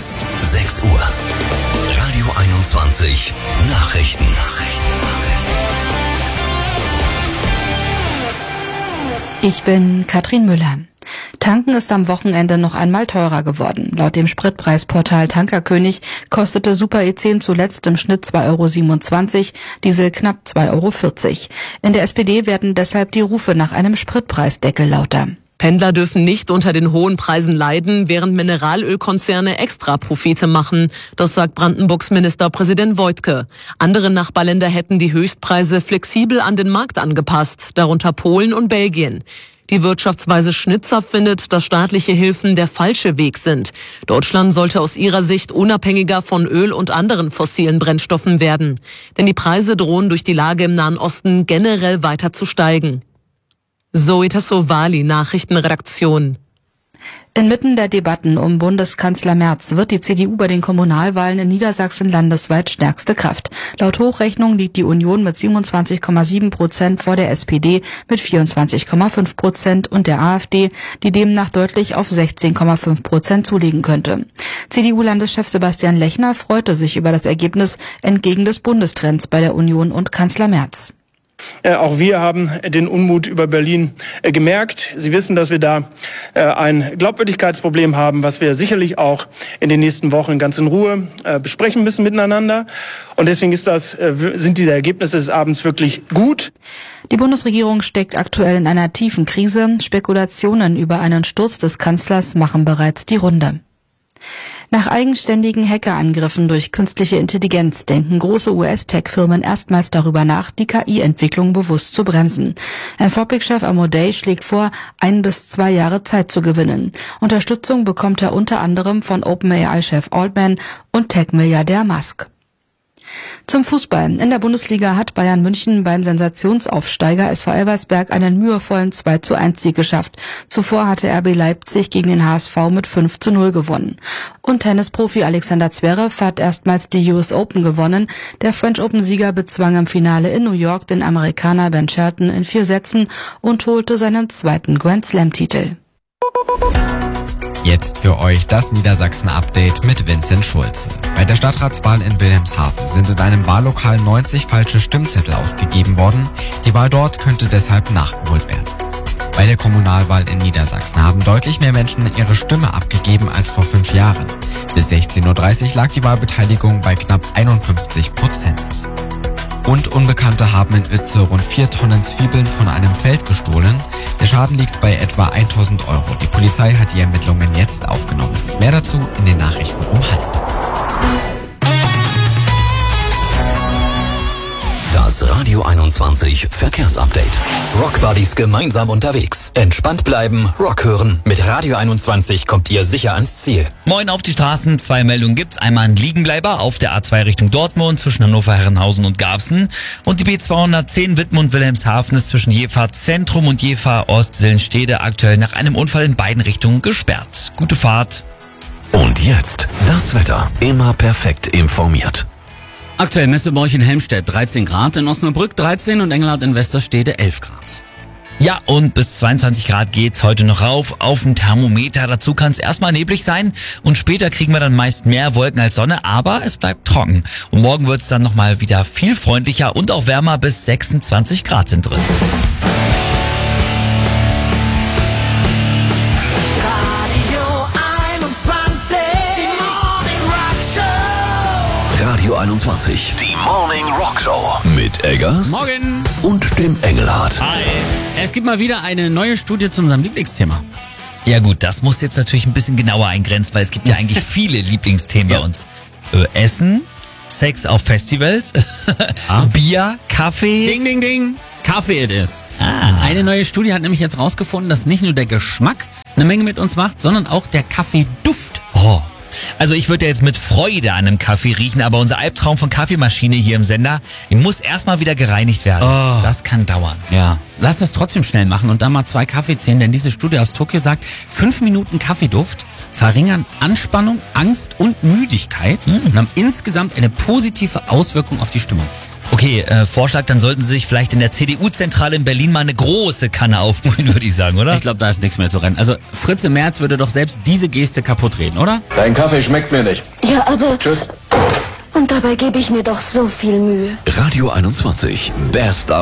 ist 6 Uhr. Radio 21 Nachrichten. Ich bin Katrin Müller. Tanken ist am Wochenende noch einmal teurer geworden. Laut dem Spritpreisportal Tankerkönig kostete Super E10 zuletzt im Schnitt 2,27 €, Diesel knapp 2,40 €. In der SPD werden deshalb die Rufe nach einem Spritpreisdeckel lauter. Pendler dürfen nicht unter den hohen Preisen leiden, während Mineralölkonzerne extra Profite machen. Das sagt Brandenburgs Ministerpräsident Woidke. Andere Nachbarländer hätten die Höchstpreise flexibel an den Markt angepasst, darunter Polen und Belgien. Die Wirtschaftsweise Schnitzer findet, dass staatliche Hilfen der falsche Weg sind. Deutschland sollte aus ihrer Sicht unabhängiger von Öl und anderen fossilen Brennstoffen werden. Denn die Preise drohen durch die Lage im Nahen Osten generell weiter zu steigen. Zoe Tassovali, Nachrichtenredaktion. Inmitten der Debatten um Bundeskanzler Merz wird die CDU bei den Kommunalwahlen in Niedersachsen landesweit stärkste Kraft. Laut Hochrechnung liegt die Union mit 27,7% vor der SPD mit 24,5% und der AfD, die demnach deutlich auf 16,5% zulegen könnte. CDU-Landeschef Sebastian Lechner freute sich über das Ergebnis entgegen des Bundestrends bei der Union und Kanzler Merz. Auch wir haben den Unmut über Berlin gemerkt. Sie wissen, dass wir da ein Glaubwürdigkeitsproblem haben, was wir sicherlich auch in den nächsten Wochen ganz in Ruhe besprechen müssen miteinander. Und deswegen sind diese Ergebnisse des Abends wirklich gut. Die Bundesregierung steckt aktuell in einer tiefen Krise. Spekulationen über einen Sturz des Kanzlers machen bereits die Runde. Nach eigenständigen Hackerangriffen durch künstliche Intelligenz denken große US-Tech-Firmen erstmals darüber nach, die KI-Entwicklung bewusst zu bremsen. Anthropic-Chef Amodei schlägt vor, 1 bis 2 Jahre Zeit zu gewinnen. Unterstützung bekommt er unter anderem von OpenAI-Chef Altman und Tech-Milliardär Musk. Zum Fußball. In der Bundesliga hat Bayern München beim Sensationsaufsteiger SV Elversberg einen mühevollen 2:1-Sieg geschafft. Zuvor hatte RB Leipzig gegen den HSV mit 5:0 gewonnen. Und Tennisprofi Alexander Zverev hat erstmals die US Open gewonnen. Der French Open-Sieger bezwang im Finale in New York den Amerikaner Ben Shelton in 4 Sätzen und holte seinen 2. Grand Slam-Titel. Jetzt für euch das Niedersachsen-Update mit Vincent Schulze. Bei der Stadtratswahl in Wilhelmshaven sind in einem Wahllokal 90 falsche Stimmzettel ausgegeben worden. Die Wahl dort könnte deshalb nachgeholt werden. Bei der Kommunalwahl in Niedersachsen haben deutlich mehr Menschen ihre Stimme abgegeben als vor 5 Jahren. Bis 16:30 Uhr lag die Wahlbeteiligung bei knapp 51%. Und Unbekannte haben in Uetze rund 4 Tonnen Zwiebeln von einem Feld gestohlen. Der Schaden liegt bei etwa 1.000 €. Die Polizei hat die Ermittlungen jetzt aufgenommen. Mehr dazu in den Nachrichten um 12:30. Das Radio 21 Verkehrsupdate. Rockbuddies gemeinsam unterwegs. Entspannt bleiben, Rock hören. Mit Radio 21 kommt ihr sicher ans Ziel. Moin auf die Straßen. 2 Meldungen gibt's. Einmal ein Liegenbleiber auf der A2 Richtung Dortmund zwischen Hannover, Herrenhausen und Garbsen. Und die B210 Wittmund-Wilhelmshaven ist zwischen Jever Zentrum und Jever Ost-Sillenstede aktuell nach einem Unfall in beiden Richtungen gesperrt. Gute Fahrt. Und jetzt das Wetter. Immer perfekt informiert. Aktuell Messe bei euch in Helmstedt 13 Grad, in Osnabrück 13 und Engelhardt in Westerstede 11 Grad. Ja, und bis 22 Grad geht's heute noch rauf auf dem Thermometer. Dazu kann es erstmal neblig sein und später kriegen wir dann meist mehr Wolken als Sonne, aber es bleibt trocken. Und morgen wird's dann nochmal wieder viel freundlicher und auch wärmer, bis 26 Grad sind drin. Radio 21, die Morning Rock Show mit Eggers. Morgen. Und dem Engelhardt. Hi. Es gibt mal wieder eine neue Studie zu unserem Lieblingsthema. Ja gut, das muss jetzt natürlich ein bisschen genauer eingrenzen, weil es gibt ja eigentlich viele Lieblingsthemen bei uns. Essen, Sex auf Festivals, Bier, Kaffee. Ding, ding, ding. Kaffee it is. Eine neue Studie hat nämlich jetzt rausgefunden, dass nicht nur der Geschmack eine Menge mit uns macht, sondern auch der Kaffeeduft. Oh. Also ich würde ja jetzt mit Freude an einem Kaffee riechen, aber unser Albtraum von Kaffeemaschine hier im Sender, die muss erstmal wieder gereinigt werden. Oh. Das kann dauern. Ja, lass das trotzdem schnell machen und da mal 2 Kaffee zählen, denn diese Studie aus Tokio sagt, 5 Minuten Kaffeeduft verringern Anspannung, Angst und Müdigkeit und haben insgesamt eine positive Auswirkung auf die Stimmung. Okay, Vorschlag, dann sollten Sie sich vielleicht in der CDU-Zentrale in Berlin mal eine große Kanne aufbrühen, würde ich sagen, oder? Ich glaube, da ist nichts mehr zu rennen. Also Fritze Merz würde doch selbst diese Geste kaputt reden, oder? Dein Kaffee schmeckt mir nicht. Ja, aber... Tschüss. Und dabei gebe ich mir doch so viel Mühe. Radio 21, Best of